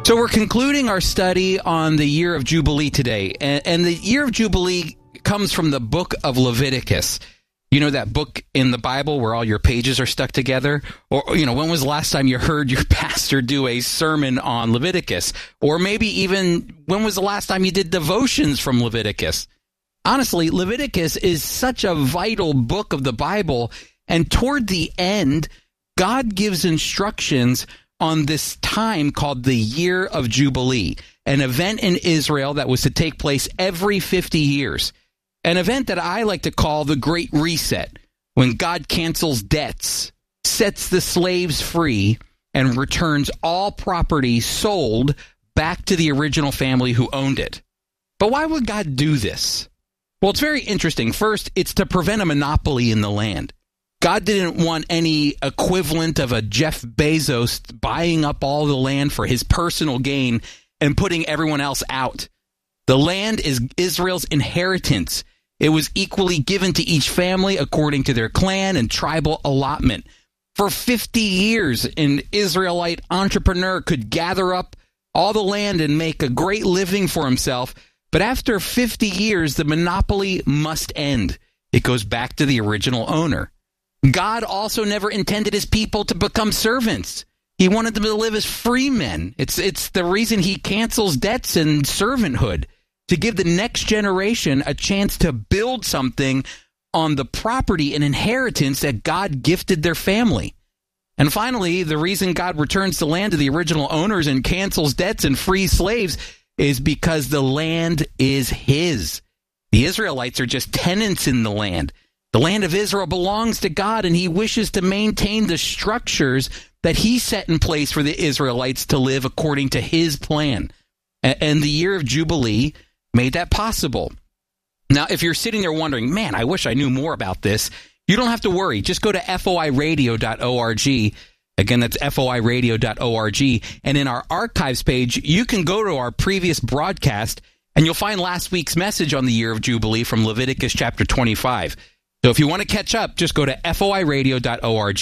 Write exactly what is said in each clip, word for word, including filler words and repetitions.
So we're concluding our study on the year of Jubilee today, and, and the year of Jubilee comes from the book of Leviticus. You know that book in the Bible where all your pages are stuck together? Or, you know, when was the last time you heard your pastor do a sermon on Leviticus? Or maybe even, when was the last time you did devotions from Leviticus? Honestly, Leviticus is such a vital book of the Bible, and toward the end, God gives instructions on this time called the Year of Jubilee, an event in Israel that was to take place every fifty years. An event that I like to call the Great Reset, when God cancels debts, sets the slaves free, and returns all property sold back to the original family who owned it. But why would God do this? Well, it's very interesting. First, it's to prevent a monopoly in the land. God didn't want any equivalent of a Jeff Bezos buying up all the land for his personal gain and putting everyone else out. The land is Israel's inheritance. It was equally given to each family according to their clan and tribal allotment. For fifty years, an Israelite entrepreneur could gather up all the land and make a great living for himself. But after fifty years, the monopoly must end. It goes back to the original owner. God also never intended his people to become servants. He wanted them to live as free men. It's, it's the reason he cancels debts and servanthood, to give the next generation a chance to build something on the property and inheritance that God gifted their family. And finally, the reason God returns the land to the original owners and cancels debts and frees slaves is because the land is his. The Israelites are just tenants in the land. The land of Israel belongs to God, and he wishes to maintain the structures that he set in place for the Israelites to live according to his plan. And the year of Jubilee made that possible. Now, if you're sitting there wondering, man, I wish I knew more about this, you don't have to worry. Just go to F O I radio dot org. Again, that's F O I radio dot org. And in our archives page, you can go to our previous broadcast, and you'll find last week's message on the year of Jubilee from Leviticus chapter twenty-five. So if you want to catch up, just go to F O I radio dot org.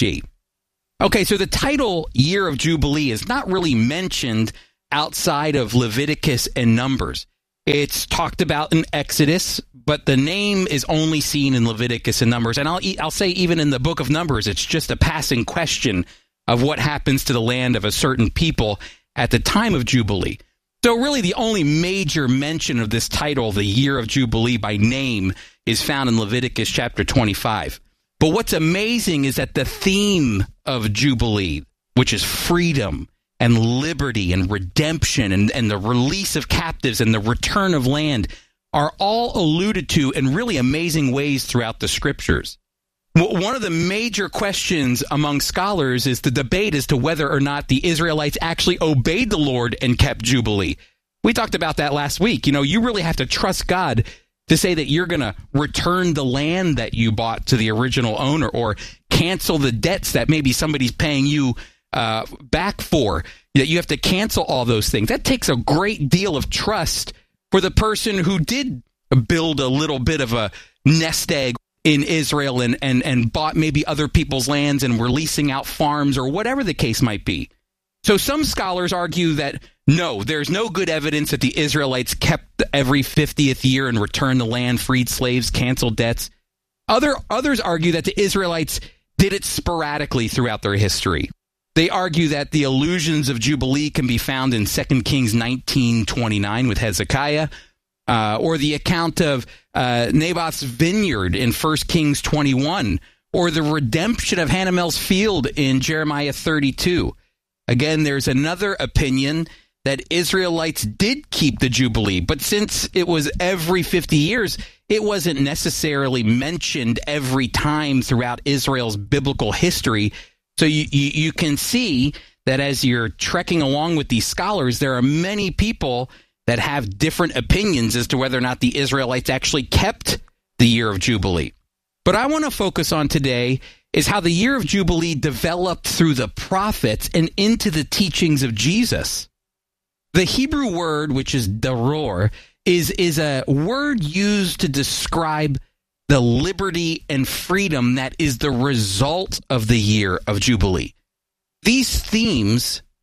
Okay, so the title Year of Jubilee is not really mentioned outside of Leviticus and Numbers. It's talked about in Exodus, but the name is only seen in Leviticus and Numbers. And I'll, I'll say even in the book of Numbers, it's just a passing question of what happens to the land of a certain people at the time of Jubilee. So really the only major mention of this title, the Year of Jubilee by name, is found in Leviticus chapter twenty-five. But what's amazing is that the theme of Jubilee, which is freedom and liberty and redemption and, and the release of captives and the return of land, are all alluded to in really amazing ways throughout the scriptures. One of the major questions among scholars is the debate as to whether or not the Israelites actually obeyed the Lord and kept Jubilee. We talked about that last week. You know, you really have to trust God to say that you're going to return the land that you bought to the original owner, or cancel the debts that maybe somebody's paying you uh, back for, that you have to cancel all those things. That takes a great deal of trust for the person who did build a little bit of a nest egg in Israel and, and, and bought maybe other people's lands and were leasing out farms or whatever the case might be. So some scholars argue that no, there's no good evidence that the Israelites kept every fiftieth year and returned the land, freed slaves, canceled debts. Other Others argue that the Israelites did it sporadically throughout their history. They argue that the allusions of Jubilee can be found in Second Kings nineteen twenty-nine with Hezekiah, uh, or the account of uh, Naboth's vineyard in First Kings twenty-one, or the redemption of Hannimel's field in Jeremiah thirty-two. Again, there's another opinion that Israelites did keep the Jubilee, but since it was every fifty years, it wasn't necessarily mentioned every time throughout Israel's biblical history. So you, you, you can see that as you're trekking along with these scholars, there are many people that have different opinions as to whether or not the Israelites actually kept the year of Jubilee. But I want to focus on today is how the year of Jubilee developed through the prophets and into the teachings of Jesus. The Hebrew word, which is daror, is, is a word used to describe the liberty and freedom that is the result of the year of Jubilee. These themes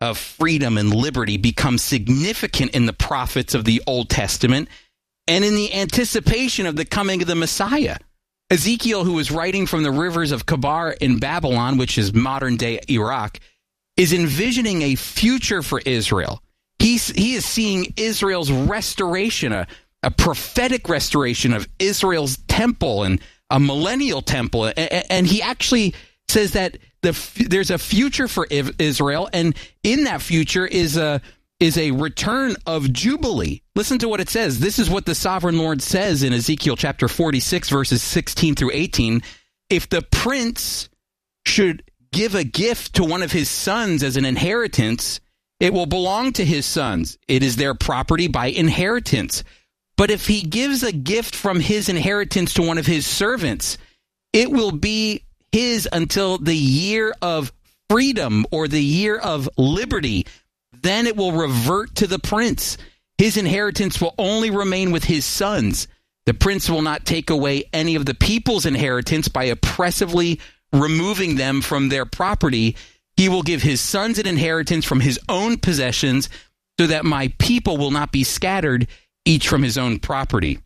of freedom and liberty becomes significant in the prophets of the Old Testament and in the anticipation of the coming of the Messiah. Ezekiel, who was writing from the rivers of Kabar in Babylon, which is modern-day Iraq, is envisioning a future for Israel. He's, he is seeing Israel's restoration, a, a prophetic restoration of Israel's temple and a millennial temple. And, and he actually says that the, there's a future for Israel, and in that future is a is a return of Jubilee. Listen to what it says. This is what the sovereign Lord says in Ezekiel chapter forty-six, verses sixteen through eighteen. If the prince should give a gift to one of his sons as an inheritance, it will belong to his sons. It is their property by inheritance. But if he gives a gift from his inheritance to one of his servants, it will be his until the year of freedom or the year of liberty. Then it will revert to the prince. His inheritance will only remain with his sons. The prince will not take away any of the people's inheritance by oppressively removing them from their property. He will give his sons an inheritance from his own possessions, so that my people will not be scattered, each from his own property.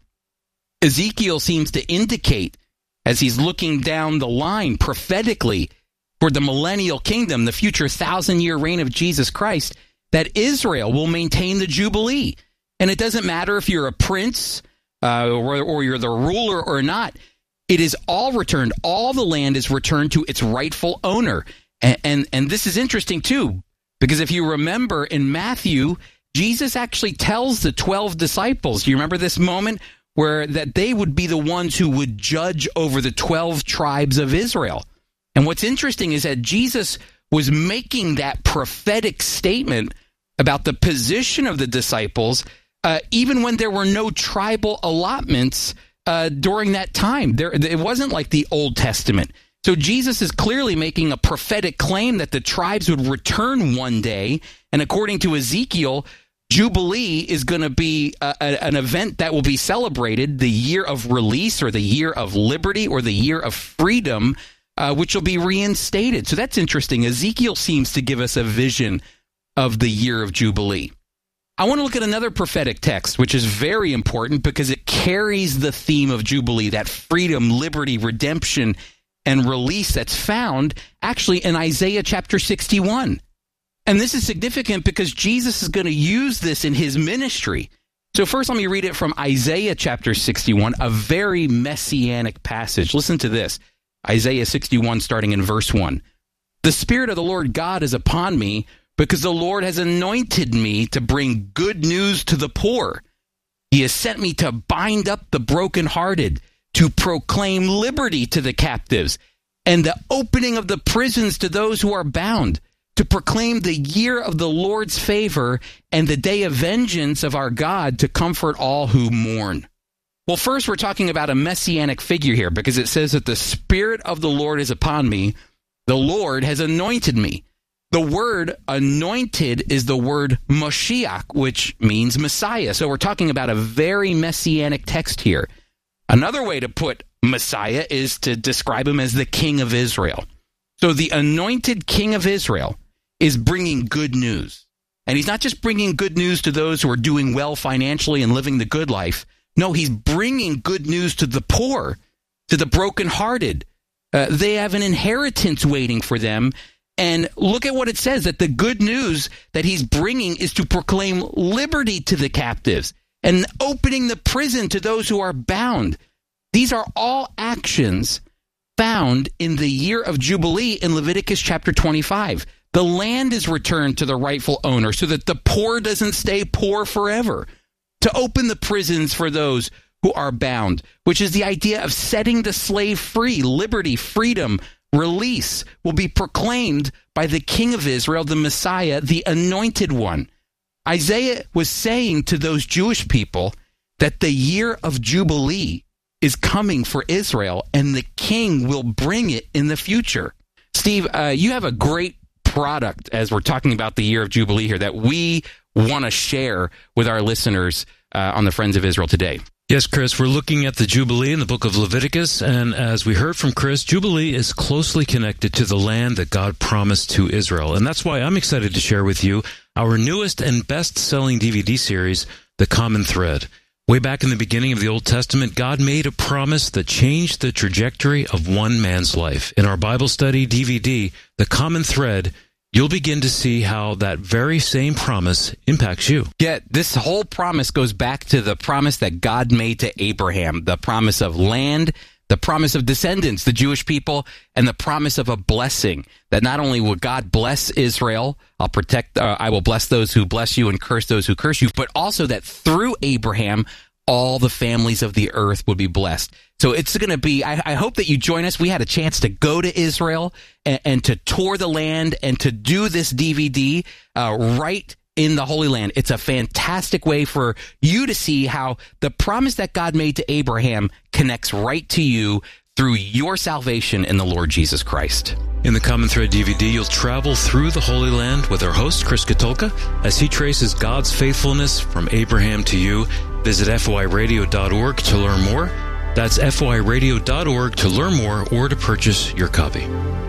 Ezekiel seems to indicate, as he's looking down the line prophetically for the millennial kingdom, the future thousand-year reign of Jesus Christ, that Israel will maintain the Jubilee. And it doesn't matter if you're a prince uh, or, or you're the ruler or not. It is all returned. All the land is returned to its rightful owner. And, and, and this is interesting, too, because if you remember in Matthew, Jesus actually tells the twelve disciples, do you remember this moment where that they would be the ones who would judge over the twelve tribes of Israel? And what's interesting is that Jesus was making that prophetic statement about the position of the disciples, uh, even when there were no tribal allotments uh, during that time. There, it wasn't like the Old Testament. So Jesus is clearly making a prophetic claim that the tribes would return one day. And according to Ezekiel, Jubilee is going to be a, a, an event that will be celebrated, the year of release or the year of liberty or the year of freedom, Uh, which will be reinstated. So that's interesting. Ezekiel seems to give us a vision of the year of Jubilee. I want to look at another prophetic text, which is very important because it carries the theme of Jubilee, that freedom, liberty, redemption, and release that's found actually in Isaiah chapter sixty-one. And this is significant because Jesus is going to use this in his ministry. So first, let me read it from Isaiah chapter sixty-one, a very messianic passage. Listen to this. Isaiah sixty-one, starting in verse one. The Spirit of the Lord God is upon me, because the Lord has anointed me to bring good news to the poor. He has sent me to bind up the brokenhearted, to proclaim liberty to the captives, and the opening of the prisons to those who are bound, to proclaim the year of the Lord's favor and the day of vengeance of our God, to comfort all who mourn. Well, first, we're talking about a messianic figure here because it says that the Spirit of the Lord is upon me. The Lord has anointed me. The word anointed is the word Moshiach, which means Messiah. So we're talking about a very messianic text here. Another way to put Messiah is to describe him as the King of Israel. So the anointed King of Israel is bringing good news. And he's not just bringing good news to those who are doing well financially and living the good life. No, he's bringing good news to the poor, to the brokenhearted. Uh, they have an inheritance waiting for them. And look at what it says, that the good news that he's bringing is to proclaim liberty to the captives and opening the prison to those who are bound. These are all actions found in the year of Jubilee in Leviticus chapter twenty-five. The land is returned to the rightful owner so that the poor doesn't stay poor forever. To open the prisons for those who are bound, which is the idea of setting the slave free. Liberty, freedom, release will be proclaimed by the King of Israel, the Messiah, the Anointed One. Isaiah was saying to those Jewish people that the year of Jubilee is coming for Israel, and the King will bring it in the future. Steve, uh, you have a great product as we're talking about the year of Jubilee here that we want to share with our listeners uh, on the Friends of Israel today. Yes, Chris, we're looking at the Jubilee in the book of Leviticus, and as we heard from Chris, Jubilee is closely connected to the land that God promised to Israel. And that's why I'm excited to share with you our newest and best-selling D V D series, The Common Thread. Way back in the beginning of the Old Testament, God made a promise that changed the trajectory of one man's life. In our Bible study D V D, The Common Thread, you'll begin to see how that very same promise impacts you. Yeah, this whole promise goes back to the promise that God made to Abraham, the promise of land, the promise of descendants, the Jewish people, and the promise of a blessing, that not only will God bless Israel, I'll protect, uh, I will bless those who bless you and curse those who curse you, but also that through Abraham, all the families of the earth would be blessed. So it's going to be, I, I hope that you join us. We had a chance to go to Israel and, and to tour the land and to do this D V D uh, right in the Holy Land. It's a fantastic way for you to see how the promise that God made to Abraham connects right to you through your salvation in the Lord Jesus Christ. In the Common Thread D V D, you'll travel through the Holy Land with our host, Chris Katulka, as he traces God's faithfulness from Abraham to you. Visit F O I radio dot org to learn more. That's F O I radio dot org to learn more or to purchase your copy.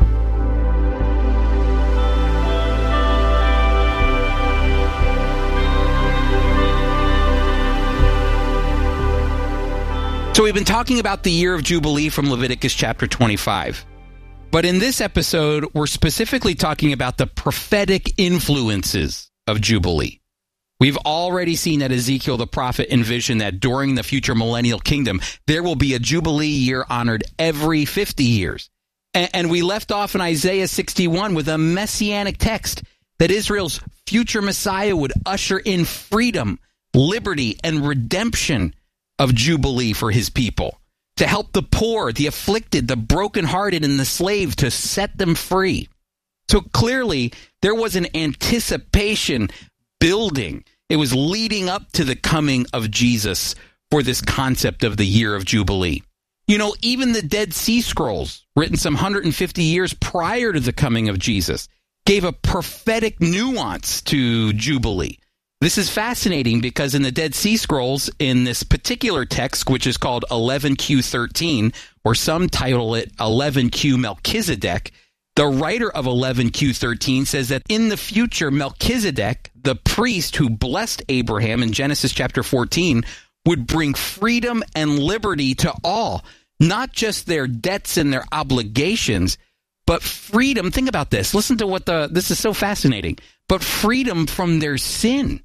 So we've been talking about the year of Jubilee from Leviticus chapter twenty-five. But in this episode, we're specifically talking about the prophetic influences of Jubilee. We've already seen that Ezekiel the prophet envisioned that during the future millennial kingdom, there will be a Jubilee year honored every fifty years. And we left off in Isaiah sixty-one with a messianic text that Israel's future Messiah would usher in freedom, liberty, and redemption of Jubilee for his people, to help the poor, the afflicted, the brokenhearted, and the slave, to set them free. So clearly, there was an anticipation building. It was leading up to the coming of Jesus for this concept of the year of Jubilee. You know, even the Dead Sea Scrolls, written some one hundred fifty years prior to the coming of Jesus, gave a prophetic nuance to Jubilee. This is fascinating because in the Dead Sea Scrolls, in this particular text, which is called eleven Q thirteen, or some title it eleven Q Melchizedek, the writer of eleven Q thirteen says that in the future, Melchizedek, the priest who blessed Abraham in Genesis chapter fourteen, would bring freedom and liberty to all, not just their debts and their obligations, but freedom. Think about this. Listen to what the, this is so fascinating, but freedom from their sin.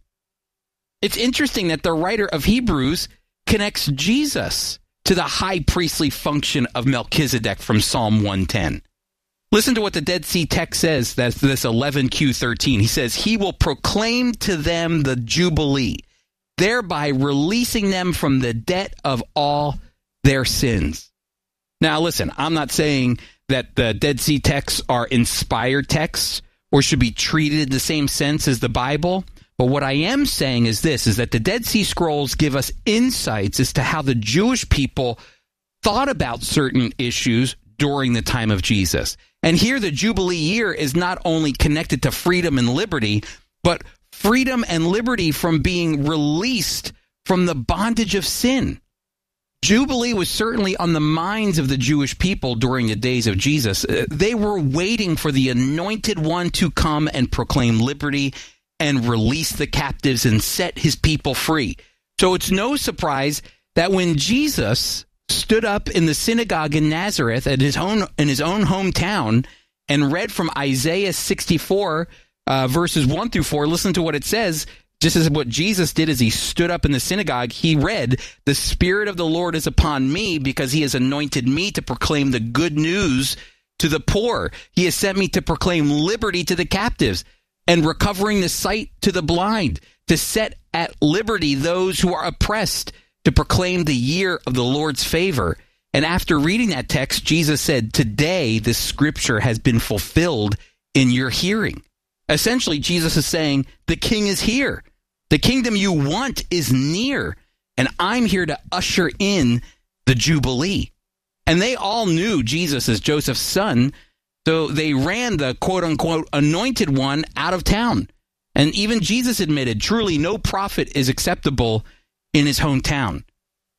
It's interesting that the writer of Hebrews connects Jesus to the high priestly function of Melchizedek from Psalm one ten. Listen to what the Dead Sea text says, that's this eleven Q thirteen. He says, he will proclaim to them the Jubilee, thereby releasing them from the debt of all their sins. Now, listen, I'm not saying that the Dead Sea texts are inspired texts or should be treated in the same sense as the Bible. But what I am saying is this, is that the Dead Sea Scrolls give us insights as to how the Jewish people thought about certain issues during the time of Jesus. And here the Jubilee year is not only connected to freedom and liberty, but freedom and liberty from being released from the bondage of sin. Jubilee was certainly on the minds of the Jewish people during the days of Jesus. They were waiting for the anointed one to come and proclaim liberty and release the captives and set his people free. So it's no surprise that when Jesus stood up in the synagogue in Nazareth at his own in his own hometown and read from Isaiah sixty-four, uh, verses one through four, listen to what it says. Just as what Jesus did as he stood up in the synagogue, he read, "The Spirit of the Lord is upon me because he has anointed me to proclaim the good news to the poor. He has sent me to proclaim liberty to the captives and recovering the sight to the blind, to set at liberty those who are oppressed, to proclaim the year of the Lord's favor." And after reading that text, Jesus said, "Today this scripture has been fulfilled in your hearing." Essentially, Jesus is saying, the king is here. The kingdom you want is near, and I'm here to usher in the Jubilee. And they all knew Jesus as Joseph's son, so they ran the quote-unquote anointed one out of town. And even Jesus admitted, truly no prophet is acceptable in his hometown.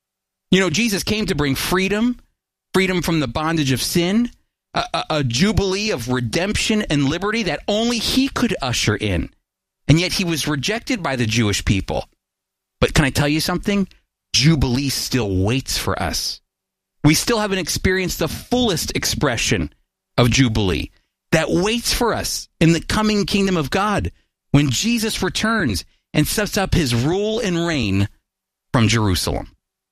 You know, Jesus came to bring freedom, freedom from the bondage of sin, a, a, a jubilee of redemption and liberty that only he could usher in. And yet he was rejected by the Jewish people. But can I tell you something? Jubilee still waits for us. We still haven't experienced the fullest expression of Jubilee that waits for us in the coming kingdom of God when Jesus returns and sets up his rule and reign from Jerusalem.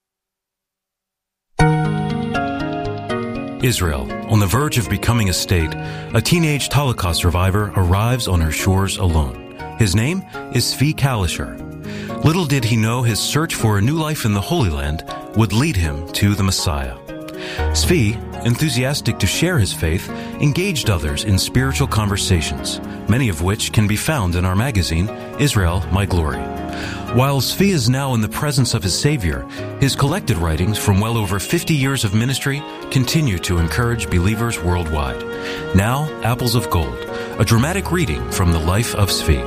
Israel, on the verge of becoming a state, a teenage Holocaust survivor arrives on her shores alone. His name is Zvi Kalisher. Little did he know his search for a new life in the Holy Land would lead him to the Messiah. Zvi, enthusiastic to share his faith, engaged others in spiritual conversations, many of which can be found in our magazine, Israel, My Glory. While Zvi is now in the presence of his Savior, his collected writings from well over fifty years of ministry continue to encourage believers worldwide. Now, Apples of Gold, a dramatic reading from the life of Zvi.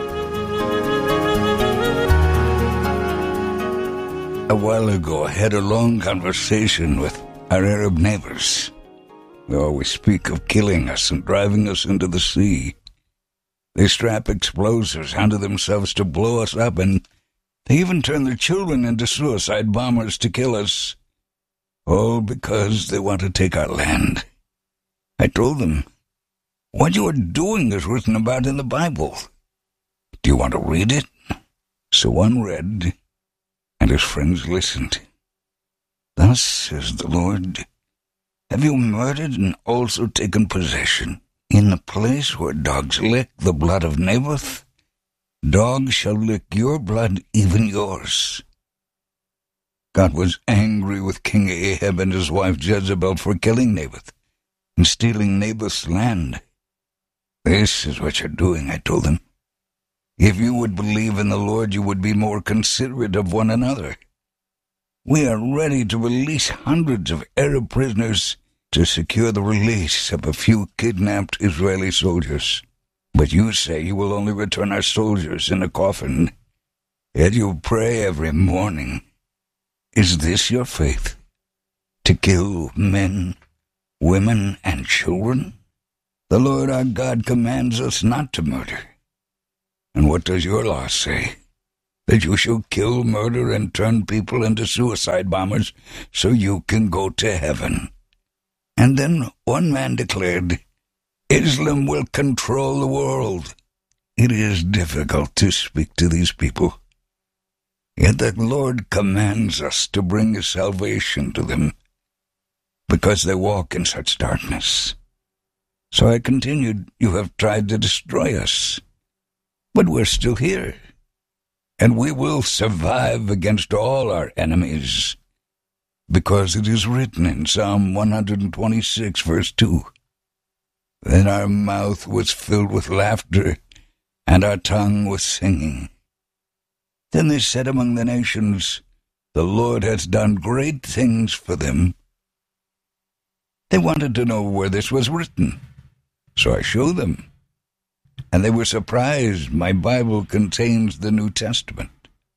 A while ago, I had a long conversation with our Arab neighbors. They always speak of killing us and driving us into the sea. They strap explosives onto themselves to blow us up, and they even turn their children into suicide bombers to kill us. All because they want to take our land. I told them, what you are doing is written about in the Bible. Do you want to read it? So one read, and his friends listened. Thus says the Lord, have you murdered and also taken possession? In the place where dogs lick the blood of Naboth, dogs shall lick your blood, even yours. God was angry with King Ahab and his wife Jezebel for killing Naboth and stealing Naboth's land. This is what you're doing, I told them. If you would believe in the Lord, you would be more considerate of one another. We are ready to release hundreds of Arab prisoners to secure the release of a few kidnapped Israeli soldiers. But you say you will only return our soldiers in a coffin, yet you pray every morning. Is this your faith? To kill men, women, and children? The Lord our God commands us not to murder. And what does your law say? That you shall kill, murder, and turn people into suicide bombers so you can go to heaven. And then one man declared, Islam will control the world. It is difficult to speak to these people. Yet the Lord commands us to bring his salvation to them, because they walk in such darkness. So I continued, you have tried to destroy us, but we're still here, and we will survive against all our enemies, because it is written in Psalm one twenty-six, verse two, Then our mouth was filled with laughter, and our tongue with singing. Then they said among the nations, The Lord has done great things for them. They wanted to know where this was written, so I showed them. And they were surprised my Bible contains the New Testament.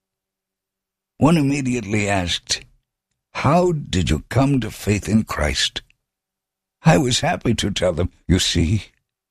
One immediately asked, How did you come to faith in Christ? I was happy to tell them, you see,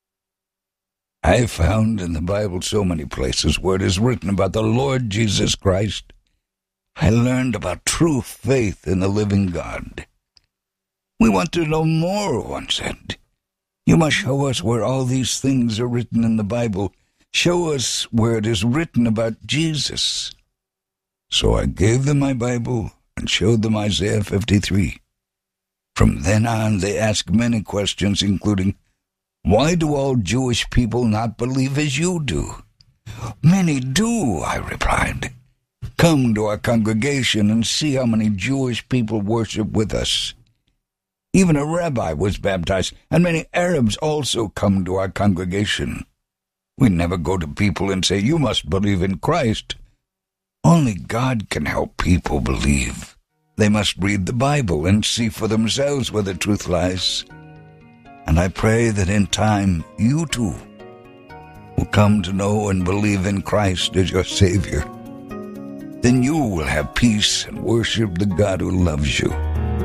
I found in the Bible so many places where it is written about the Lord Jesus Christ. I learned about true faith in the living God. We want to know more, one said. You must show us where all these things are written in the Bible. Show us where it is written about Jesus. So I gave them my Bible and showed them Isaiah fifty-three. From then on, they asked many questions, including, Why do all Jewish people not believe as you do? Many do, I replied. Come to our congregation and see how many Jewish people worship with us. Even a rabbi was baptized, and many Arabs also come to our congregation. We never go to people and say, You must believe in Christ. Only God can help people believe. They must read the Bible and see for themselves where the truth lies. And I pray that in time, you too will come to know and believe in Christ as your Savior. Then you will have peace and worship the God who loves you.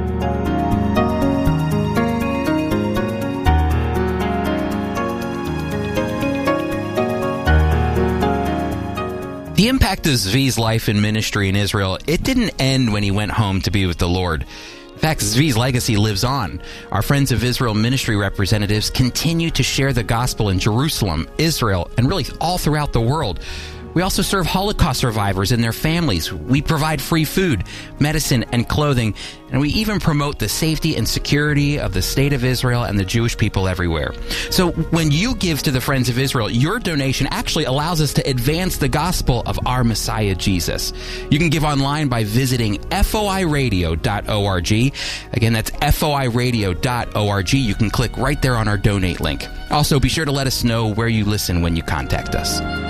The impact of Zvi's life and ministry in Israel, it didn't end when he went home to be with the Lord. In fact, Zvi's legacy lives on. Our Friends of Israel ministry representatives continue to share the gospel in Jerusalem, Israel, and really all throughout the world. We also serve Holocaust survivors and their families. We provide free food, medicine, and clothing, and we even promote the safety and security of the state of Israel and the Jewish people everywhere. So when you give to the Friends of Israel, your donation actually allows us to advance the gospel of our Messiah, Jesus. You can give online by visiting F O I radio dot org. Again, that's F O I radio dot org. You can click right there on our donate link. Also, be sure to let us know where you listen when you contact us.